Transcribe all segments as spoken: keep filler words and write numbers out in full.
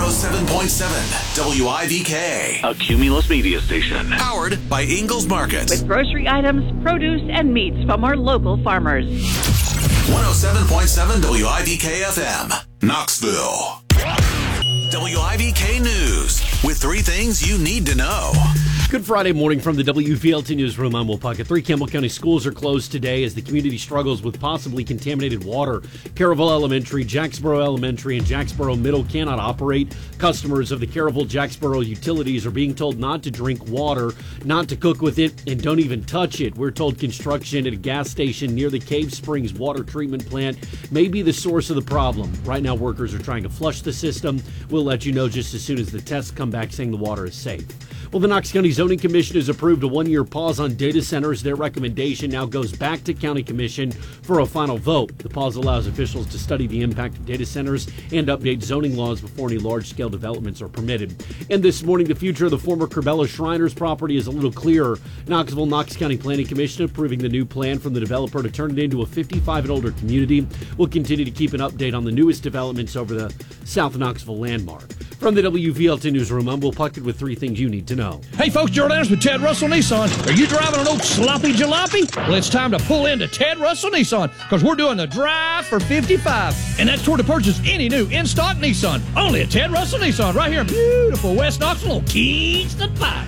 oh seven point seven W I V K. A Cumulus media station. Powered by Ingalls Market. With grocery items, produce, and meats from our local farmers. one oh seven point seven W I V K F M, Knoxville. W I V K News, with three things you need to know. Good Friday morning from the W V L T Newsroom. I'm Will Puckett. Three Campbell County schools are closed today as the community struggles with possibly contaminated water. Caryville Elementary, Jacksboro Elementary, and Jacksboro Middle cannot operate. Customers of the Caryville Jacksboro utilities are being told not to drink water, not to cook with it, and don't even touch it. We're told construction at a gas station near the Cave Springs water treatment plant may be the source of the problem. Right now, workers are trying to flush the system. We'll let you know just as soon as the tests come back saying the water is safe. Well, the Knox County Zoning Commission has approved a one-year pause on data centers. Their recommendation now goes back to County Commission for a final vote. The pause allows officials to study the impact of data centers and update zoning laws before any large-scale developments are permitted. And this morning, the future of the former Corbella Shriners property is a little clearer. Knoxville Knox County Planning Commission approving the new plan from the developer to turn it into a fifty-five and older community. We'll continue to keep an update on the newest developments over the South Knoxville landmark. From the W V L T Newsroom, I'm Will Puckett with three things you need to know. Hey folks, Gerald Adams with Ted Russell Nissan. Are you driving an old sloppy jalopy? Well, it's time to pull into Ted Russell Nissan because we're doing the drive for fifty-five. And that's toward to purchase any new in-stock Nissan. Only at Ted Russell Nissan right here in beautiful West Knoxville, Kingston Pike.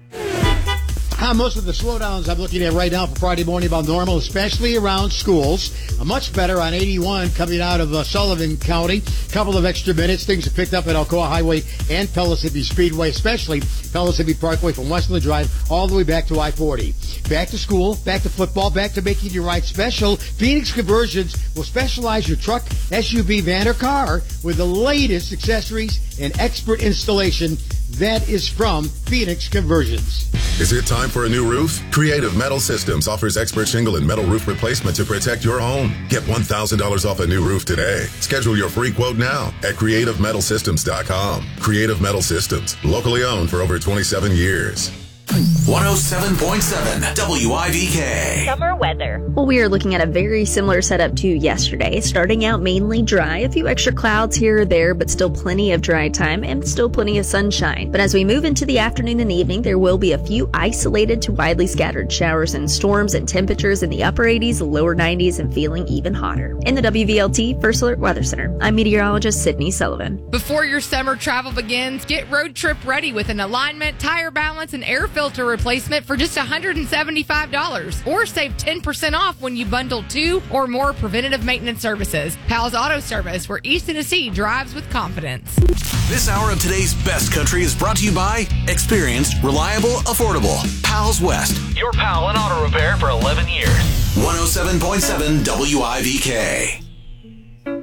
Hi, most of the slowdowns I'm looking at right now for Friday morning about normal, especially around schools. Uh, much better on eighty-one coming out of uh, Sullivan County. Couple of extra minutes. Things have picked up at Alcoa Highway and Pellissippi Speedway, especially Pellissippi Parkway from Westland Drive all the way back to I forty. Back to school, back to football, back to making your ride special. Phoenix Conversions will specialize your truck, S U V, van, or car with the latest accessories and expert installation. That is from Phoenix Conversions. Is it time for a new roof? Creative Metal Systems offers expert shingle and metal roof replacement to protect your home. Get one thousand dollars off a new roof today. Schedule your free quote now at creative metal systems dot com. Creative Metal Systems, locally owned for over twenty-seven years. one oh seven point seven W I V K. Summer weather. Well, we are looking at a very similar setup to yesterday. Starting out mainly dry, a few extra clouds here or there, but still plenty of dry time and still plenty of sunshine. But as we move into the afternoon and evening, there will be a few isolated to widely scattered showers and storms, and temperatures in the upper eighties, lower nineties, and feeling even hotter. In the W V L T First Alert Weather Center, I'm meteorologist Sydney Sullivan. Before your summer travel begins, get road trip ready with an alignment, tire balance, and air filter replacement for just one hundred seventy-five dollars, or save ten percent off when you bundle two or more preventative maintenance services. Powell's Auto Service, where East Tennessee drives with confidence. This hour of today's best country is brought to you by experienced, reliable, affordable Powell's West. Your Powell and Auto Repair for eleven years. one oh seven point seven W I V K.